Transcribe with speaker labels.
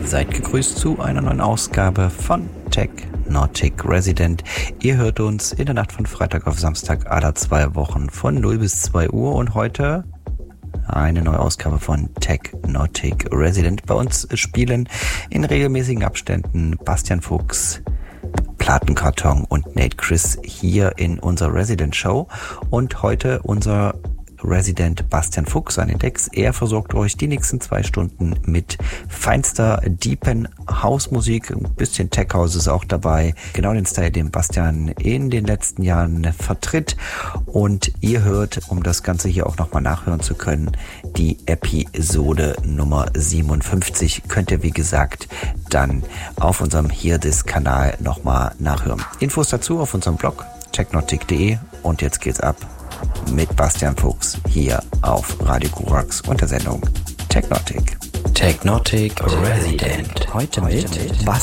Speaker 1: Seid gegrüßt zu einer neuen Ausgabe von Technotic Resident. Ihr hört uns in der Nacht von Freitag auf Samstag aller 2 Wochen von 0 bis 2 Uhr und heute eine neue Ausgabe von Technotic Resident. Bei uns spielen in regelmäßigen Abständen Bastian Fuchs, Plattenkarton und Nate Chris hier in unserer Resident Show und heute unser Resident Bastian Fuchs an den Decks. Er versorgt euch die nächsten 2 Stunden mit feinster Deepen Hausmusik. Ein bisschen Tech House ist auch dabei. Genau den Style, den Bastian in den letzten Jahren vertritt. Und ihr hört, um das Ganze hier auch nochmal nachhören zu können, die Episode Nummer 57. Könnt ihr, wie gesagt, dann auf unserem Hear-This-Kanal nochmal nachhören. Infos dazu auf unserem Blog technotic.de. Und jetzt geht's ab mit Bastian Fuchs hier auf Radio Korax und der Sendung Technotic. Technotic Resident. Heute mit Bastian